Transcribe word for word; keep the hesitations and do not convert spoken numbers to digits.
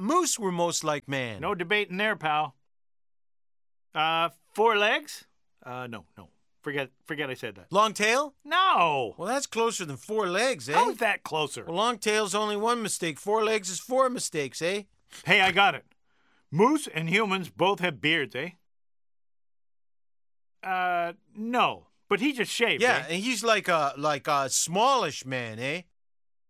moose were most like man. No debating there, pal. Uh, four legs? Uh, no, no. Forget forget I said that. Long tail? No! Well, that's closer than four legs, eh? How is that closer? Well, long tail's only one mistake. Four legs is four mistakes, eh? Hey, I got it. Moose and humans both have beards, eh? Uh, no. But he just shaved, Yeah, eh? and he's like a like a smallish man, eh?